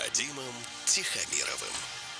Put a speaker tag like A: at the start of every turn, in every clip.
A: Вадимом Тихомировым.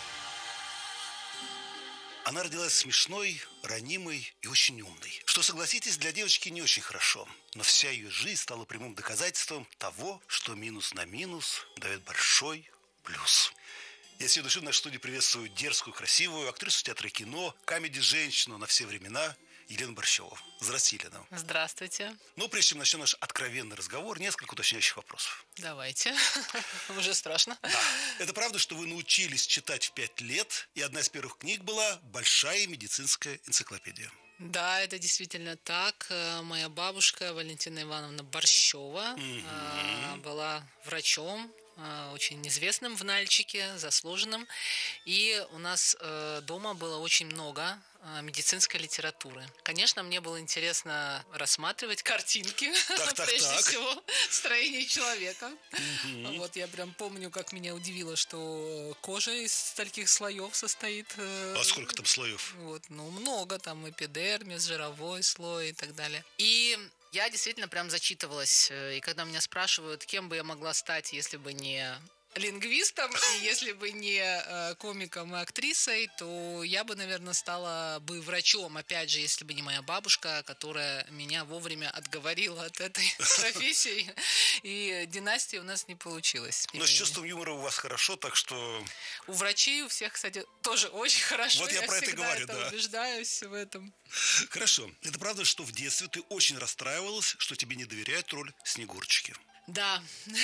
B: Она родилась смешной, ранимой и очень умной. Что, согласитесь, для девочки не очень хорошо. Но вся ее жизнь стала прямым доказательством того, что минус на минус дает большой плюс. Я всей душой в нашей студии приветствую дерзкую, красивую актрису театра и кино, комеди-женщину на все времена Елену Борщеву. Здравствуйте, Елена.
C: Здравствуйте.
B: Ну, прежде чем начнем наш откровенный разговор, несколько уточняющих вопросов.
C: Давайте. Уже страшно.
B: Да. Это правда, что вы научились читать в 5 лет, и одна из первых книг была «Большая медицинская энциклопедия»?
C: Да, это действительно так. Моя бабушка Валентина Ивановна Борщева была врачом, очень известным в Нальчике, заслуженным. И у нас дома было очень много медицинской литературы. Конечно, мне было интересно рассматривать картинки, прежде всего, строение человека. Вот я прям помню, как меня удивило, что кожа из стольких слоев состоит.
B: А сколько там слоев?
C: Вот, много, там эпидермис, жировой слой и так далее. И я действительно прям зачитывалась. И когда меня спрашивают, кем бы я могла стать, если бы не лингвистом, и если бы не комиком и актрисой, то я бы, наверное, стала бы врачом, опять же, если бы не моя бабушка, которая меня вовремя отговорила от этой профессии, и династии у нас не получилось.
B: Но с чувством юмора у вас хорошо, так что...
C: У врачей, у всех, кстати, тоже очень хорошо.
B: Вот я про это и говорю, да.
C: Убеждаюсь в этом.
B: Хорошо. Это правда, что в детстве ты очень расстраивалась, что тебе не доверяют роль Снегурочки?
C: Да,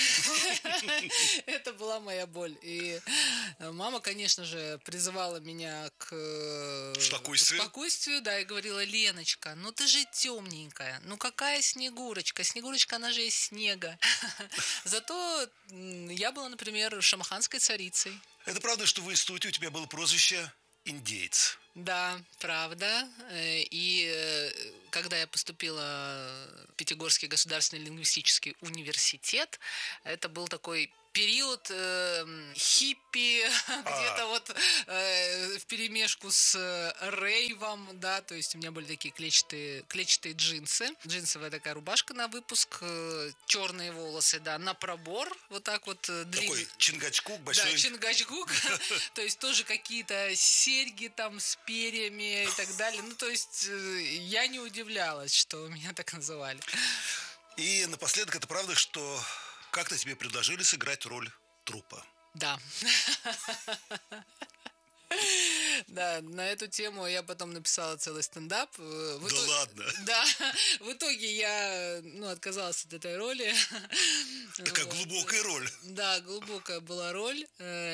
C: это была моя боль. И мама, конечно же, призывала меня к спокойствию, да, и говорила: Леночка, ну ты же темненькая, ну какая Снегурочка? Снегурочка, она же из снега. Зато я была, например, шамаханской царицей.
B: Это правда, что в институте у тебя было прозвище «Индеец»?
C: Да, правда. И когда я поступила в Пятигорский государственный лингвистический университет, это был такой период хиппи, где-то вот вперемешку с рейвом, да, то есть у меня были такие клетчатые джинсы, джинсовая такая рубашка на выпуск, черные волосы, да, на пробор, вот так вот длинный.
B: Такой чингачгук большой.
C: Да, чингачгук, то есть тоже какие-то серьги там с перьями и так далее, ну, то есть я не удивлялась, что меня так называли.
B: И напоследок, это правда, что как-то тебе предложили сыграть роль трупа?
C: Да. Да, на эту тему я потом написала целый стендап.
B: Ладно?
C: Да, в итоге я отказалась от этой роли.
B: Такая глубокая роль.
C: Да, глубокая была роль.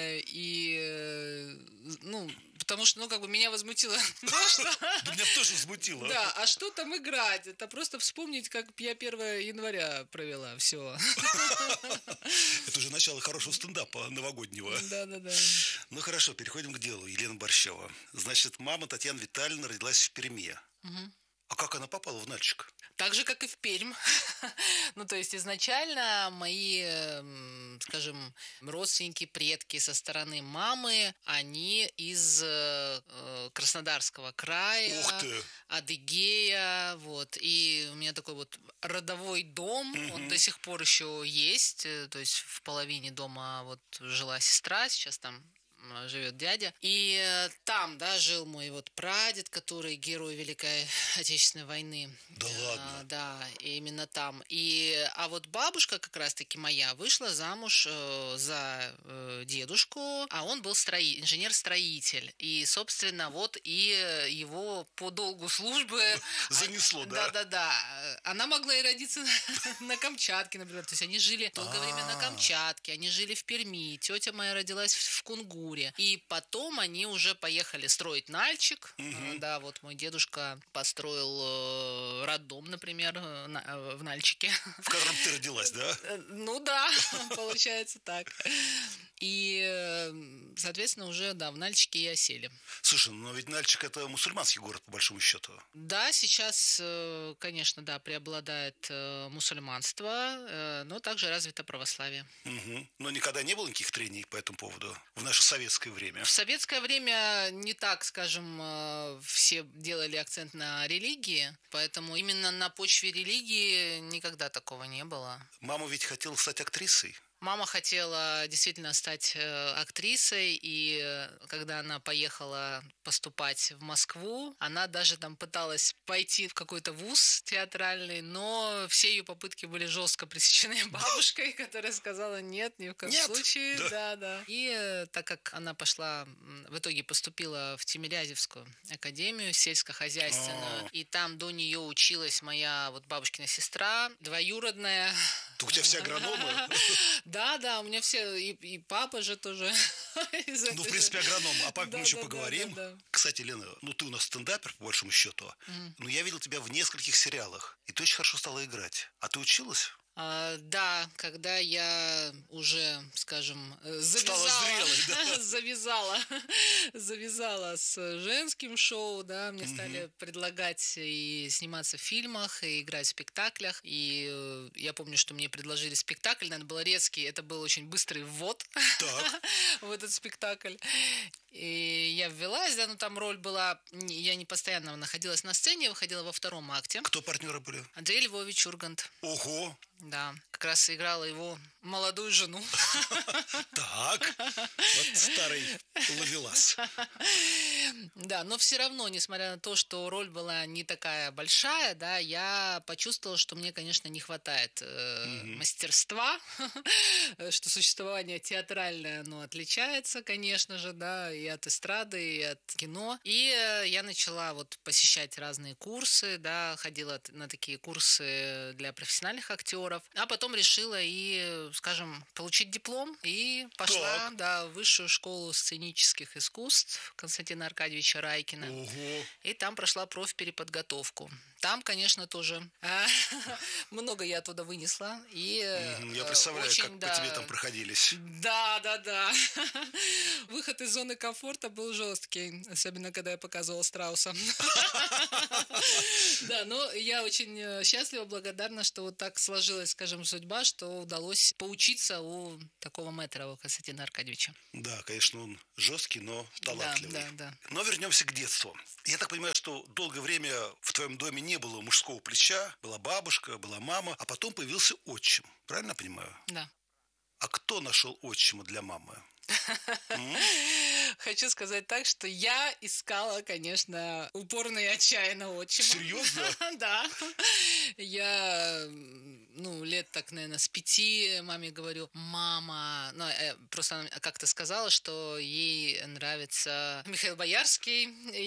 C: Потому что, меня возмутило.
B: Да меня тоже возмутило.
C: Да, а что там играть? Это просто вспомнить, как я 1 января провела. Все.
B: Это уже начало хорошего стендапа новогоднего.
C: Да.
B: Ну хорошо, переходим к делу. Елена Борщева. Значит, мама Татьяна Витальевна родилась в Перми.
C: Угу.
B: А как она попала в Нальчик?
C: Так же, как и в Пермь. То есть изначально мои, скажем, родственники, предки со стороны мамы, они из Краснодарского края,
B: Ух ты!
C: Адыгея, вот. И у меня такой вот родовой дом, он до сих пор еще есть. То есть в половине дома вот жила сестра, сейчас там живет дядя. И там, да, жил мой вот прадед, который герой Великой Отечественной войны.
B: Да ладно?
C: Да, именно там. А вот бабушка как раз-таки моя вышла замуж за дедушку, а он был инженер-строитель. И, собственно, вот и его по долгу службы...
B: Занесло, да?
C: Да. Она могла и родиться на Камчатке, например. То есть они жили долгое время на Камчатке, они жили в Перми. Тетя моя родилась в Кунгуре. И потом они уже поехали строить Нальчик. Да, вот мой дедушка построил роддом, например, в Нальчике.
B: В котором ты родилась, да?
C: Ну да, получается так. И, соответственно, уже, да, в Нальчике и осели.
B: Слушай, но ведь Нальчик — это мусульманский город, по большому счету.
C: Да, сейчас, конечно, да, преобладает мусульманство, но также развито православие.
B: Угу. Но никогда не было никаких трений по этому поводу в наше советское время?
C: В советское время не так, скажем, все делали акцент на религии, поэтому именно на почве религии никогда такого не было.
B: Мама ведь хотела стать актрисой.
C: Мама хотела действительно стать актрисой, и когда она поехала поступать в Москву, она даже там пыталась пойти в какой-то вуз театральный, но все ее попытки были жестко пресечены бабушкой, которая сказала нет, ни в коем случае. Да. И так как она пошла, в итоге поступила в Тимирязевскую академию сельскохозяйственную, и там до нее училась моя вот бабушкина сестра, двоюродная.
B: У тебя все агрономы?
C: Да, у меня все, и папа же тоже.
B: Ну, в принципе, агроном. О папе мы еще поговорим. Кстати, Лена, ну ты у нас стендапер, по большому счету. Но я видел тебя в нескольких сериалах. И ты очень хорошо стала играть. А ты училась?
C: Да, когда я уже, скажем, завязала с женским шоу, да, мне стали предлагать и сниматься в фильмах, и играть в спектаклях. И я помню, что мне предложили спектакль, наверное, был резкий, это был очень быстрый ввод в этот спектакль. И я ввелась, да, но там роль была, я не постоянно находилась на сцене, выходила во втором акте.
B: Кто партнеры были?
C: Андрей Львович Ургант.
B: Ого!
C: Да, как раз играла его молодую жену.
B: Так, вот старый ловелас.
C: Да, но все равно, несмотря на то, что роль была не такая большая, да, я почувствовала, что мне, конечно, не хватает мастерства, что существование театральное, оно отличается, конечно же, да, и от эстрады, и от кино. И я начала вот посещать разные курсы, да, ходила на такие курсы для профессиональных актеров, а потом решила и, скажем, получить диплом и пошла, да, в высшую школу сценических искусств Константина Аркадьевича Райкина. И там прошла профпереподготовку. Там, конечно, тоже много я оттуда вынесла. И
B: я представляю, очень, как по тебе там проходились.
C: Да. Выход из зоны комфорта был жесткий, особенно когда я показывала Страуса. Да, но я очень счастлива, благодарна, что вот так сложилась, скажем, судьба, что удалось поучиться у такого мэтра, у Константина Аркадьевича.
B: Да, конечно, он жесткий, но талантливый.
C: Да.
B: Но вернемся к детству. Я так понимаю, что долгое время в твоем доме не было мужского плеча, была бабушка, была мама, а потом появился отчим. Правильно я понимаю?
C: Да.
B: А кто нашел отчима для мамы?
C: Хочу сказать так, что я искала, конечно, упорно и отчаянно отчима.
B: Серьезно?
C: Да. Я, лет так, наверное, с 5 маме говорю: мама, просто она как-то сказала, что ей нравится Михаил Боярский.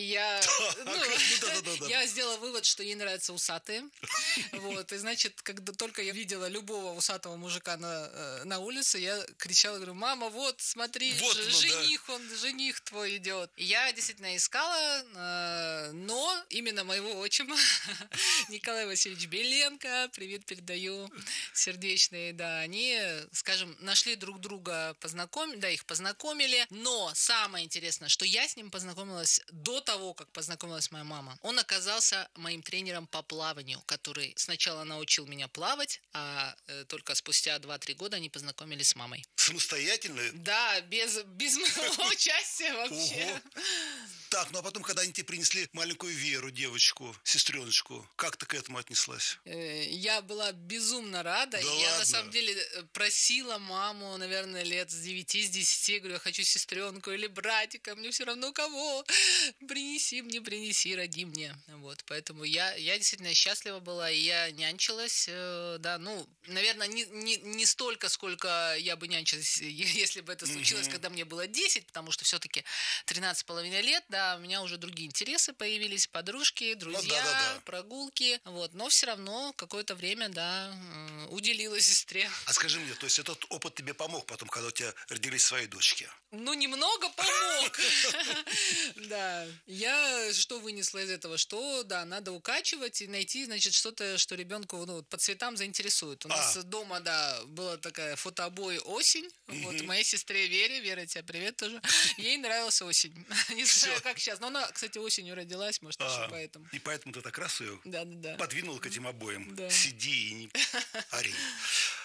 C: Я сделала вывод, что ей нравятся усатые. Вот, и значит, когда только я видела любого усатого мужика на улице, я кричала, говорю: мама, вот, смотри,
B: вот
C: жених твой идет. И я действительно искала, но именно моего отчима, Николай Васильевич Беленко, привет передаю, сердечные, да, они, скажем, нашли друг друга, их познакомили, но самое интересное, что я с ним познакомилась до того, как познакомилась моя мама. Он оказался моим тренером по плаванию, который сначала научил меня плавать, а только спустя 2-3 года они познакомились с мамой.
B: Самостоятельно?
C: Да, без моего участия вообще.
B: Ого. Так, а потом, когда они тебе принесли маленькую Веру, девочку, сестреночку, как ты к этому отнеслась?
C: Я была безумно рада.
B: Да
C: я
B: ладно?
C: На самом деле просила маму, наверное, лет с 9-10, говорю: я хочу сестренку или братика, мне все равно кого. Принеси, роди мне. Вот, поэтому я действительно счастлива была, и я нянчилась, да, наверное, не столько, сколько я бы нянчилась, если бы это случилось, когда мне было 10, потому что все-таки 13,5 лет, да, у меня уже другие интересы появились, подружки, друзья, прогулки, вот, но все равно какое-то время, да, уделила сестре.
B: А скажи мне, то есть этот опыт тебе помог потом, когда у тебя родились свои дочки?
C: Немного помог. Да. Я что вынесла из этого? Что, да, надо укачивать и найти, значит, что-то, что ребенку по цветам заинтересует. У нас дома, да, была такая фотообои «Осень». Вот, моей сестре Вера, тебе привет тоже. Ей нравилась осень. Не знаю, как сейчас. Но она, кстати, осенью родилась, может, еще поэтому.
B: И поэтому ты так раз ее
C: Да.
B: подвинул к этим обоим.
C: Да.
B: Сиди и не ори.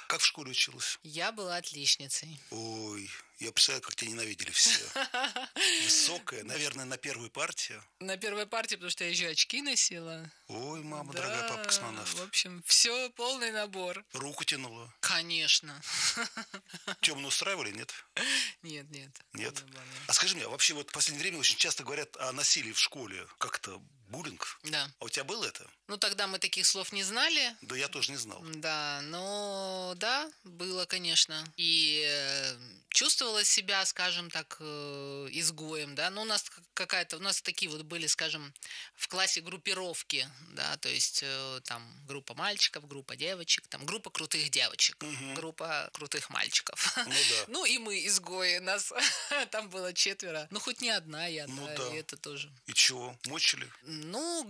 B: Как в школе училась?
C: Я была отличницей.
B: Ой, я представляю, как тебя ненавидели все. Высокая, наверное, на первой партии.
C: На первой партии, потому что я еще очки носила.
B: Ой, мама,
C: Да,
B: дорогая, папа космонавт.
C: в общем, все полный набор.
B: Руку тянула.
C: Конечно.
B: Темно устраивали, нет?
C: Нет.
B: Нет?
C: Не было, нет.
B: А скажи мне, а вообще вот в последнее время очень часто говорят о насилии в школе. Как-то буллинг?
C: Да.
B: А у тебя было это?
C: Ну, тогда мы таких слов не знали.
B: Да я тоже не знал.
C: Да, но да, было, конечно. И чувствовала себя, скажем так, изгоем, да. Но у нас такие вот были, скажем, в классе группировки, да, то есть там группа мальчиков, группа девочек, там группа крутых девочек, группа крутых мальчиков.
B: Ну да.
C: Ну и мы изгои, нас там было 4. Ну хоть не одна я,
B: Ну
C: да,
B: да.
C: и это тоже.
B: И чего? Мучили?
C: Ну,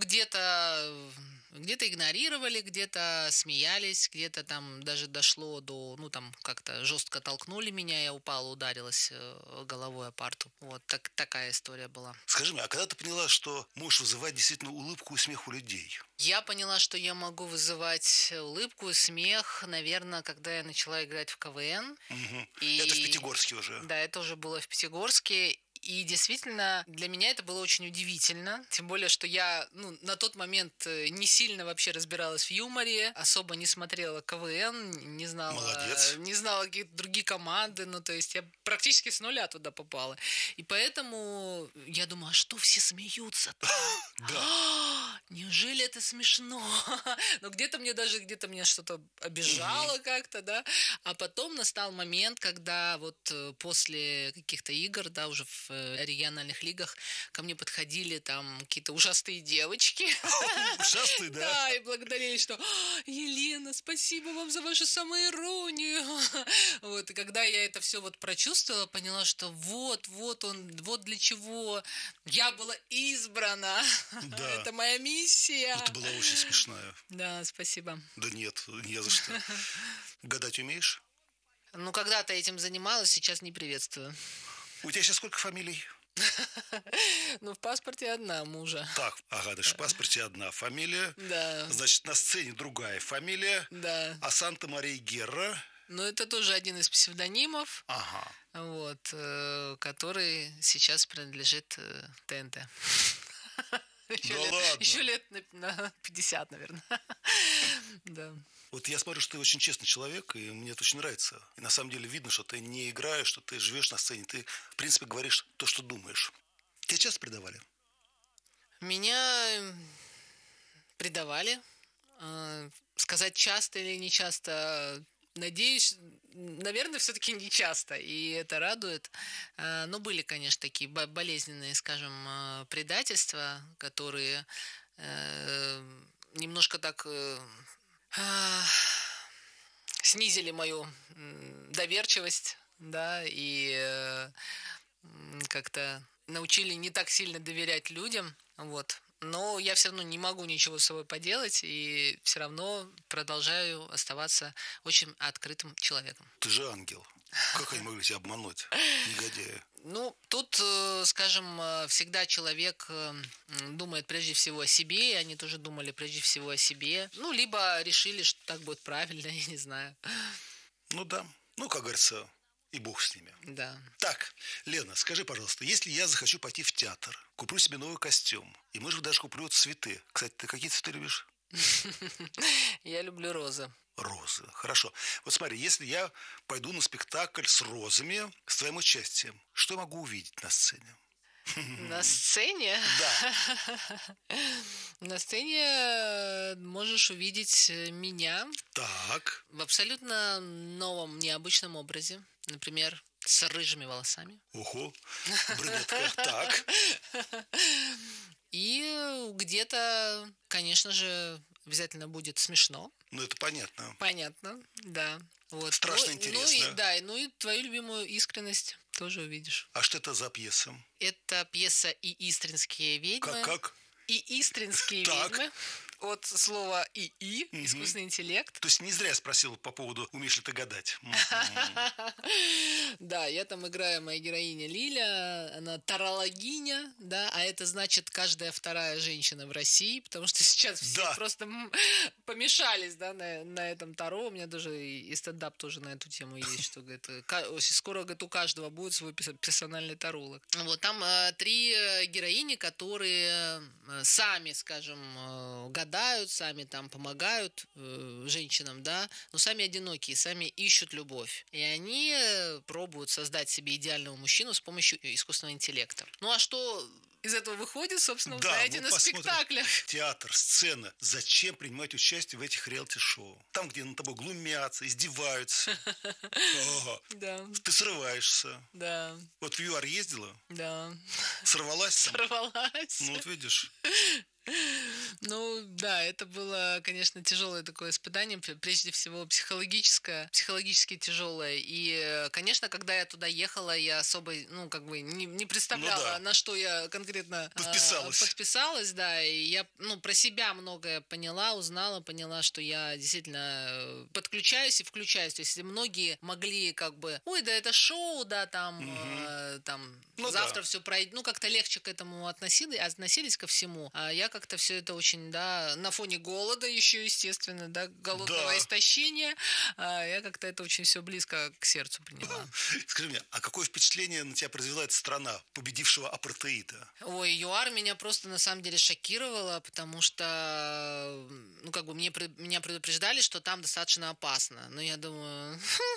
C: где-то игнорировали, где-то смеялись, где-то там даже дошло до, ну, там как-то жестко толкнули меня, я упала, ударилась головой о парту. Вот такая история была.
B: Скажи мне, а когда ты поняла, что можешь вызывать действительно улыбку и смех у людей?
C: Я поняла, что я могу вызывать улыбку и смех, наверное, когда я начала играть в КВН. И...
B: Это в Пятигорске уже.
C: Да, это уже было в Пятигорске. И действительно, для меня это было очень удивительно. Тем более, что я на тот момент не сильно вообще разбиралась в юморе, особо не смотрела КВН, не знала,
B: Молодец.
C: не знала какие-то другие команды. Ну, то есть я практически с нуля туда попала. И поэтому я думаю, а что все смеются-то?
B: Да.
C: Неужели это смешно? Но где-то меня что-то обижало как-то, да. А потом настал момент, когда вот после каких-то игр, да, уже в региональных лигах ко мне подходили там какие-то ужасные девочки.
B: Ужасные, да?
C: Да, и благодарили, что Елена, спасибо вам за вашу самоиронию. Вот, и когда я это все вот прочувствовала, поняла, что вот для чего я была избрана.
B: Да.
C: Это моя миссия.
B: Это была очень смешная.
C: Да, спасибо.
B: Да нет, не за что. Гадать умеешь?
C: Ну, когда-то этим занималась, сейчас не приветствую.
B: У тебя сейчас сколько фамилий?
C: Ну, в паспорте одна мужа.
B: Так, ага, даже в паспорте одна фамилия.
C: Да.
B: Значит, на сцене другая фамилия.
C: Да.
B: А Санта-Мария Герра?
C: Ну, это тоже один из псевдонимов,
B: Ага.
C: вот, который сейчас принадлежит ТНТ.
B: ладно.
C: Еще лет на 50, наверное. Да.
B: Вот я смотрю, что ты очень честный человек, и мне это очень нравится. И на самом деле видно, что ты не играешь, что ты живешь на сцене. Ты, в принципе, говоришь то, что думаешь. Тебя часто предавали?
C: Меня предавали. Сказать часто или не часто, надеюсь, наверное, все-таки не часто, и это радует. Но были, конечно, такие болезненные, скажем, предательства, которые немножко так снизили мою доверчивость, да, и как-то научили не так сильно доверять людям, вот. Но я все равно не могу ничего с собой поделать, и все равно продолжаю оставаться очень открытым человеком.
B: Ты же ангел. Как они могли тебя обмануть, негодяи?
C: Ну, тут, скажем, всегда человек думает прежде всего о себе, и они тоже думали прежде всего о себе. Ну, либо решили, что так будет правильно, я не знаю.
B: Ну да. Ну, как говорится, и бог с ними.
C: Да.
B: Так, Лена, скажи, пожалуйста, если я захочу пойти в театр, куплю себе новый костюм, и, может быть, даже куплю цветы. Кстати, ты какие цветы любишь?
C: Я люблю розы.
B: Розы. Хорошо. Вот смотри, если я пойду на спектакль с розами, с твоим участием, что я могу увидеть на сцене?
C: На сцене?
B: Да.
C: На сцене можешь увидеть меня
B: Так.
C: в абсолютно новом, необычном образе. Например, с рыжими волосами.
B: Ого. Брюнетка. Так.
C: И где-то, конечно же, обязательно будет смешно.
B: Ну, это понятно.
C: Понятно, да. Вот.
B: Страшно интересно.
C: Ну и твою любимую искренность тоже увидишь.
B: А что это за пьеса?
C: Это пьеса «И истринские ведьмы».
B: Как?
C: «И истринские
B: Так.
C: ведьмы». от слова ИИ, искусственный интеллект.
B: То есть не зря я спросил по поводу, умеешь ли ты гадать.
C: Да, я там играю, моя героиня Лиля, она тарологиня, да, а это значит каждая вторая женщина в России, потому что сейчас все
B: Да.
C: просто помешались, да, на этом таро. У меня даже и стендап тоже на эту тему есть, что, говорит, скоро, говорит, у каждого будет свой персональный таролог. Вот, там 3 героини, которые сами, скажем, гадают, сами там помогают женщинам, да, но сами одинокие, сами ищут любовь. И они пробуют создать себе идеального мужчину с помощью искусственного интеллекта. Ну а что из этого выходит, собственно, вы знаете, на спектаклях.
B: Театр, сцена. Зачем принимать участие в этих реалити-шоу? Там, где над тобой глумятся, издеваются.
C: Да.
B: Ты срываешься.
C: Да.
B: Вот в ЮАР ездила?
C: Да.
B: Сорвалась?
C: Сорвалась.
B: Ну, вот видишь.
C: Ну, да, это было, конечно, тяжелое такое испытание, прежде всего психологически тяжелое. И, конечно, когда я туда ехала, я особо, не представляла, на что я конкретно подписалась, да, и я, про себя многое поняла, что я действительно подключаюсь и включаюсь. То есть многие могли ой, да это шоу, да, завтра все пройдет, как-то легче к этому относились ко всему. А я как-то все это очень, да, на фоне голода еще, естественно, да, голодного истощения, я как-то это очень все близко к сердцу приняла.
B: Скажи мне, а какое впечатление на тебя произвела эта страна, победившего апартеида?
C: Ой, ЮАР меня просто на самом деле шокировала, потому что, меня предупреждали, что там достаточно опасно. Но я думаю,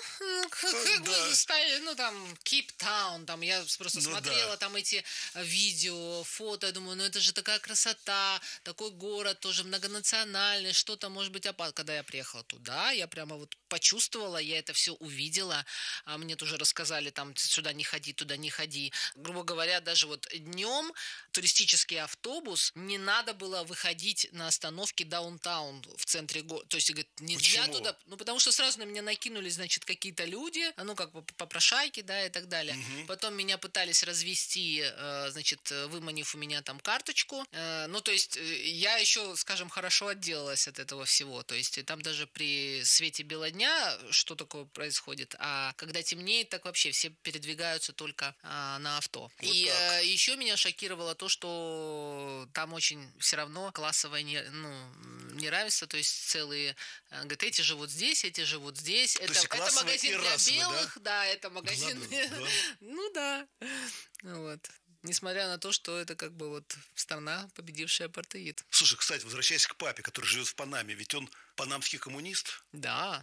C: Кейптаун, там я просто смотрела там эти видео, фото, я думаю, это же такая красота, такой город тоже многонациональный, что-то может быть опасно. Когда я приехала туда, я прямо вот почувствовала, я это все увидела, а мне тоже рассказали, там, сюда не ходи, туда не ходи. Грубо говоря, даже вот днем туристический автобус, не надо было выходить на остановке даунтаун в центре города. То есть, говорит, нельзя туда, потому что сразу на меня накинулись, значит, какие-то люди, попрошайки, да, и так далее. Потом меня пытались развести, значит, выманив у меня там карточку. То есть, я еще, скажем, хорошо отделалась от этого всего. То есть, там даже при свете бела дня что такое происходит, а когда темнеет, так вообще все передвигаются только на авто. Вот и еще меня шокировало то, что там очень все равно классовое неравенство, то есть целые, говорят, эти живут здесь, эти живут здесь. Это магазин для белых, да, это магазин. Ну да. Вот. Несмотря на то, что это страна, победившая апартеид.
B: Слушай, кстати, возвращаясь к папе, который живет в Панаме, ведь он панамский коммунист?
C: Да.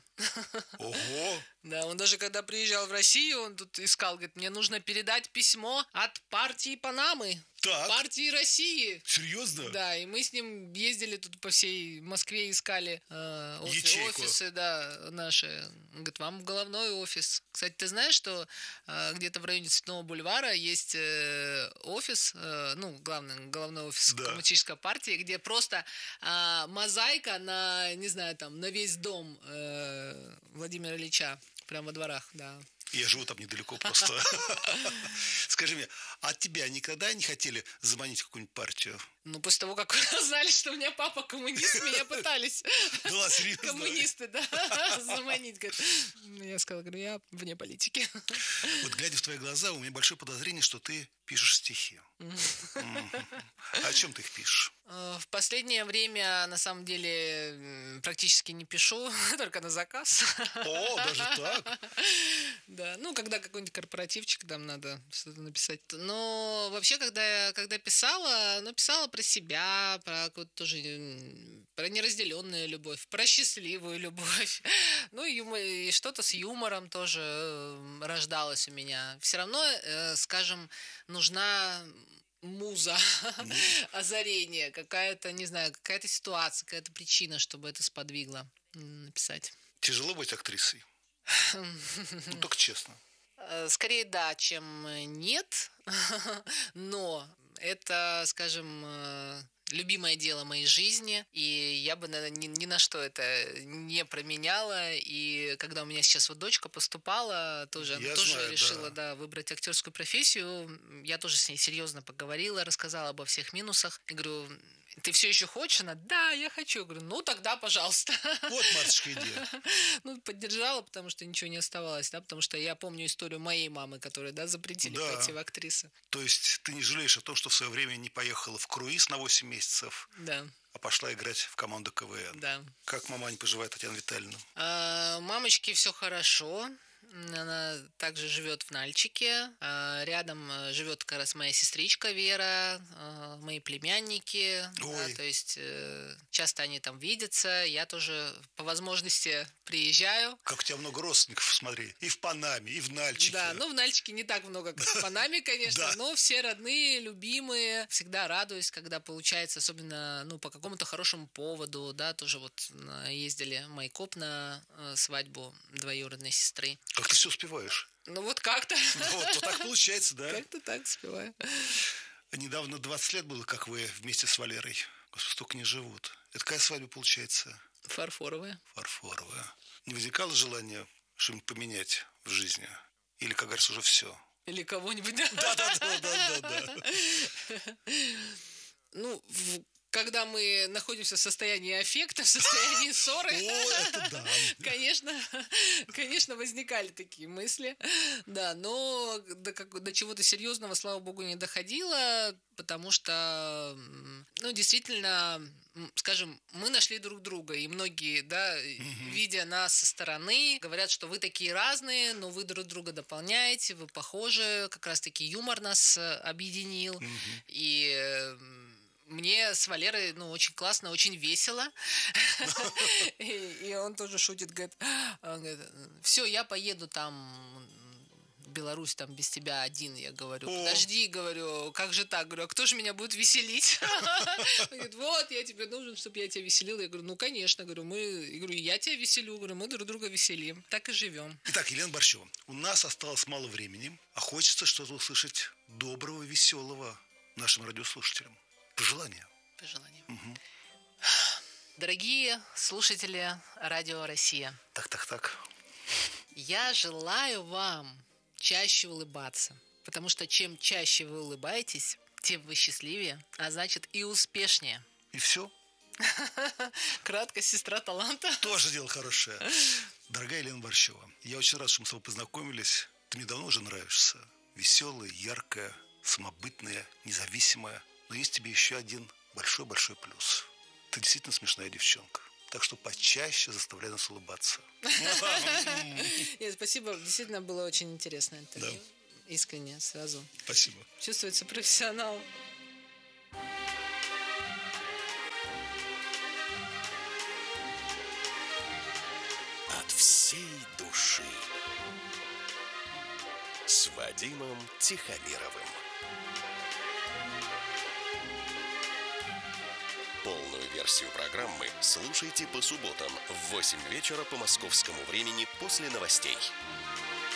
B: Ого!
C: Да, он даже когда приезжал в Россию, он тут искал, говорит, мне нужно передать письмо от партии Панамы.
B: Так.
C: Партии России.
B: Серьезно?
C: Да, и мы с ним ездили тут по всей Москве, искали офисы, да, наши. Он говорит, вам в головной офис. Кстати, ты знаешь, что где-то в районе Цветного бульвара есть офис, головной офис коммунистической партии, где просто мозаика на, не знаю, там, на весь дом Владимира Ильича, прямо во дворах, да.
B: Я живу там недалеко просто. Скажи мне, а тебя никогда не хотели заманить в какую-нибудь партию?
C: После того, как узнали, что у меня папа коммунист, меня пытались коммунисты, заманить. Я сказала, я вне политики.
B: Вот глядя в твои глаза, у меня большое подозрение, что ты пишешь стихи. А о чем ты их пишешь?
C: В последнее время, на самом деле, практически не пишу, только на заказ.
B: О, даже так?
C: Да, когда какой-нибудь корпоративчик, там надо что-то написать. Но вообще, когда писала про себя, про какую-то тоже, про неразделенную любовь, про счастливую любовь. И что-то с юмором тоже рождалось у меня. Все равно, скажем, нужна муза, озарение, какая-то, не знаю, какая-то ситуация, какая-то причина, чтобы это сподвигло написать.
B: Тяжело быть актрисой? Только честно.
C: Скорее да, чем нет, но это, скажем, любимое дело моей жизни, и я бы, наверное, ни на что это не променяла. И когда у меня сейчас дочка поступала, тоже она тоже решила выбрать актерскую профессию, я тоже с ней серьезно поговорила, рассказала обо всех минусах. Я говорю, ты все еще хочешь? Она, да, я хочу. Я говорю, ну тогда, пожалуйста.
B: Вот, матушка, идея.
C: Ну, поддержала, потому что ничего не оставалось, да, потому что я помню историю моей мамы, которой, да, запретили
B: Да.
C: пойти в актрисы.
B: То есть ты не жалеешь о том, что в свое время не поехала в круиз на 8 месяцев,
C: Да,
B: а пошла играть в команду КВН.
C: да.
B: Как мамань поживает, Татьяна Витальевна?
C: Мамочке все хорошо. Она также живет в Нальчике. Рядом живет как раз моя сестричка Вера, мои племянники. Да, то есть часто они там видятся. Я тоже по возможности приезжаю.
B: Как у тебя много родственников, смотри. И в Панаме, и в Нальчике.
C: Да, ну в Нальчике не так много, как в Панаме, конечно,
B: Да.
C: но все родные, любимые. Всегда радуюсь, когда получается, особенно по какому-то хорошему поводу, да, тоже вот ездили в Майкоп на свадьбу двоюродной сестры.
B: Как ты все успеваешь?
C: Ну вот как-то.
B: Вот так получается, да?
C: Как-то так успеваю.
B: Недавно 20 лет было, как вы вместе с Валерой. Господи, столько не живут. Это какая свадьба получается?
C: Фарфоровая.
B: Фарфоровая. Не возникало желания что-нибудь поменять в жизни? Или, как говорится, уже все?
C: Или кого-нибудь, да?
B: Да.
C: Ну, когда мы находимся в состоянии аффекта, в состоянии ссоры,
B: О, это да.
C: конечно, возникали такие мысли, да, но до чего-то серьезного, слава богу, не доходило, потому что, действительно, скажем, мы нашли друг друга, и многие, да, видя нас со стороны, говорят, что вы такие разные, но вы друг друга дополняете, вы похожи, как раз-таки юмор нас объединил, и мне с Валерой, очень классно, очень весело. И он тоже шутит, говорит, все, я поеду там в Беларусь там без тебя один. Я говорю, подожди, говорю, как же так? Говорю, а кто же меня будет веселить? Он говорит, вот, я тебе нужен, чтобы я тебя веселил. Я говорю, ну, конечно, я тебя веселю, говорю, мы друг друга веселим. Так и живем.
B: Итак, Елена Борщева, у нас осталось мало времени, а хочется что-то услышать доброго, веселого нашим радиослушателям. Пожелания.
C: Угу. Дорогие слушатели Радио Россия.
B: Так.
C: Я желаю вам чаще улыбаться, потому что чем чаще вы улыбаетесь, тем вы счастливее, а значит и успешнее.
B: И все?
C: Краткость сестра таланта.
B: Тоже дело хорошее. Дорогая Елена Борщева, я очень рад, что мы с тобой познакомились. Ты мне давно уже нравишься. Веселая, яркая, самобытная, независимая. Но есть тебе еще один большой-большой плюс. Ты действительно смешная девчонка. Так что почаще заставляй нас улыбаться.
C: Нет, спасибо. Действительно было очень интересное интервью.
B: Да.
C: Искренне, сразу.
B: Спасибо.
C: Чувствуется профессионал.
A: От всей души. С Вадимом Тихомировым. Полную версию программы слушайте по субботам в 8 вечера по московскому времени после новостей.